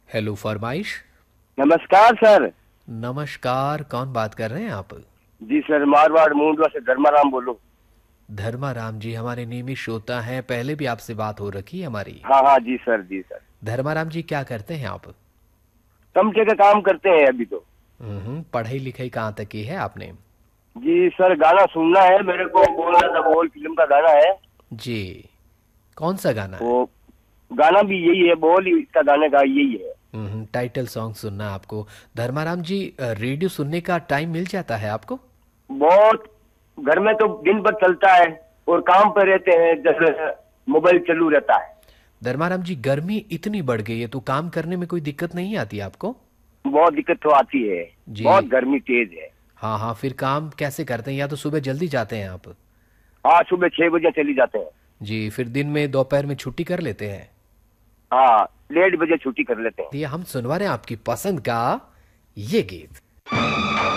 Hello फरमाइश। नमस्कार sir. नमस्कार, कौन बात कर रहे हैं आप? जी सर, मारवाड़ मूंडवा से धर्माराम बोलो। धर्माराम जी हमारे नियमित श्रोता हैं, पहले भी आपसे बात हो रखी है हमारी। हाँ हाँ जी सर, जी सर। धर्माराम जी क्या करते हैं आप? कमटे का काम करते हैं अभी तो। पढ़ाई लिखाई कहाँ तक की है आपने? जी सर, गाना सुनना है मेरे को, बोलना था, बोल फिल्म का गाना है। जी, कौन सा गाना है? वो गाना भी यही है, बोल ही इसका गाने का यही है। टाइटल सॉन्ग सुनना है आपको। धर्माराम जी, रेडियो सुनने का टाइम मिल जाता है आपको? बहुत। घर में तो दिन भर चलता है और काम पे रहते हैं, जैसे मोबाइल चालू रहता है। धर्माराम जी, गर्मी इतनी बढ़ गई है तो काम करने में कोई दिक्कत नहीं आती आपको? बहुत दिक्कत तो आती है। जी। बहुत गर्मी तेज है। हाँ हाँ, फिर काम कैसे करते हैं? या तो सुबह जल्दी जाते हैं आप? हाँ, सुबह 6 बजे चली जाते हैं। जी, फिर दिन में दोपहर में छुट्टी कर लेते हैं? हाँ, 1:30 बजे छुट्टी कर लेते हैं। ये हम सुनवा रहे हैं आपकी पसंद का ये गीत।